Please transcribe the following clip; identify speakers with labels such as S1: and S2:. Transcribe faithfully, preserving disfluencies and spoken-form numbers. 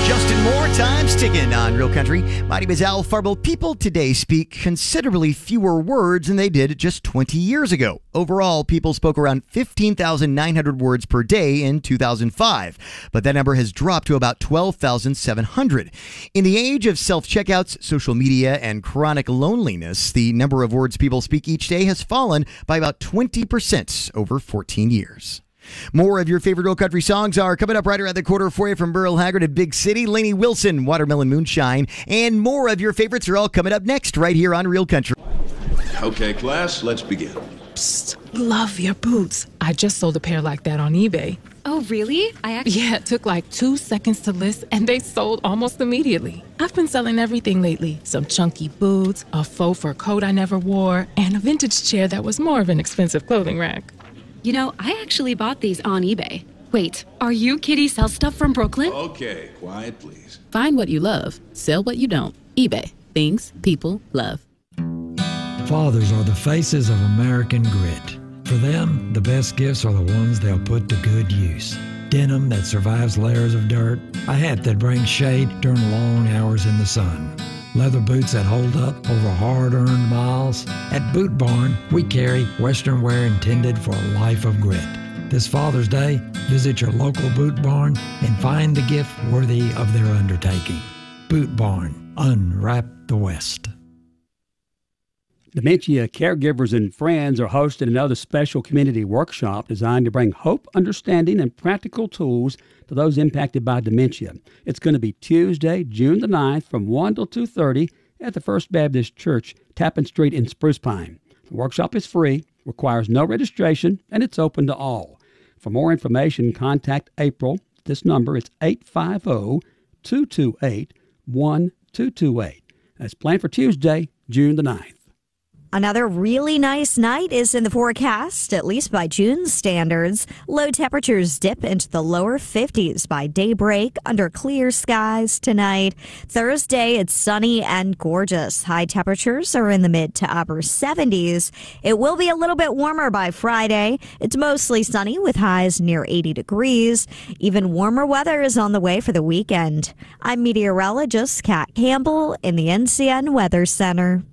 S1: Justin Moore, time's ticking on Real Country. My name is Al Farble. People today speak considerably fewer words than they did just twenty years ago. Overall, people spoke around fifteen thousand nine hundred words per day in two thousand five, but that number has dropped to about twelve thousand seven hundred. In the age of self-checkouts, social media, and chronic loneliness, the number of words people speak each day has fallen by about twenty percent over fourteen years. More of your favorite Real Country songs are coming up right around the corner for you from Burl Haggard at Big City, Lainey Wilson, Watermelon Moonshine, and more of your favorites are all coming up next right here on Real Country.
S2: Okay, class, let's begin.
S3: Psst, love your boots. I just sold a pair like that on eBay.
S4: Oh, really? I actually...
S3: Yeah, it took like two seconds to list, and they sold almost immediately. I've been selling everything lately. Some chunky boots, a faux fur coat I never wore, and a vintage chair that was more of an expensive clothing rack.
S4: You know, I actually bought these on eBay. Wait, are you Kitty Sell Stuff from Brooklyn?
S2: Okay, quiet, please.
S5: Find what you love. Sell what you don't. eBay. Things people love.
S6: Fathers are the faces of American grit. For them, the best gifts are the ones they'll put to good use. Denim that survives layers of dirt. A hat that brings shade during long hours in the sun. Leather boots that hold up over hard-earned miles. At Boot Barn, we carry Western wear intended for a life of grit. This Father's Day, visit your local Boot Barn and find the gift worthy of their undertaking. Boot Barn, unwrap the West.
S7: Dementia caregivers and friends are hosting another special community workshop designed to bring hope, understanding, and practical tools to those impacted by dementia. It's going to be Tuesday, June the ninth from one till two thirty at the First Baptist Church, Tappan Street in Spruce Pine. The workshop is free, requires no registration, and it's open to all. For more information, contact April. This number is eight five zero, two two eight, one two two eight. That's planned for Tuesday, June the ninth.
S8: Another really nice night is in the forecast, at least by June standards. Low temperatures dip into the lower fifties by daybreak under clear skies tonight. Thursday, it's sunny and gorgeous. High temperatures are in the mid to upper seventies. It will be a little bit warmer by Friday. It's mostly sunny with highs near eighty degrees. Even warmer weather is on the way for the weekend. I'm meteorologist Kat Campbell in the N C N Weather Center.